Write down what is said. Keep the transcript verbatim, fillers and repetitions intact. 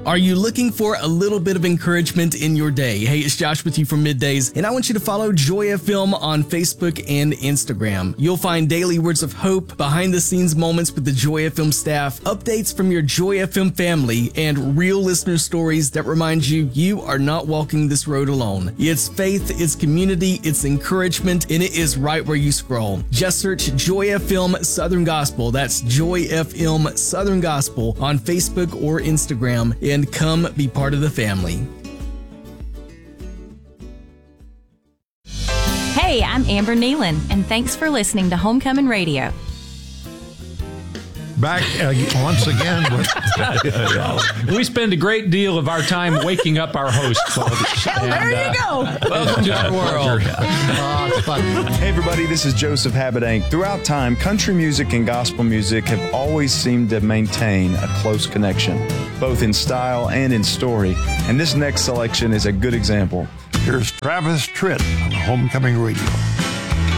Are you looking for a little bit of encouragement in your day? Hey, it's Josh with you from Middays, and I want you to follow Joy F M on Facebook and Instagram. You'll find daily words of hope, behind-the-scenes moments with the Joy F M staff, updates from your Joy F M family, and real listener stories that remind you you are not walking this road alone. It's faith, it's community, it's encouragement, and it is right where you scroll. Just search Joy F M Southern Gospel. That's Joy F M Southern Gospel on Facebook or Instagram, and come be part of the family. Hey, I'm Amber Nealon, and thanks for listening to Homecoming Radio. Back uh, once again. With, we spend a great deal of our time waking up our hosts. Hell, there you uh, go. Welcome to our world. Oh, it's fun. Hey everybody, this is Joseph Habedank. Throughout time, country music and gospel music have always seemed to maintain a close connection, both in style and in story. And this next selection is a good example. Here's Travis Tritt on Homecoming Radio.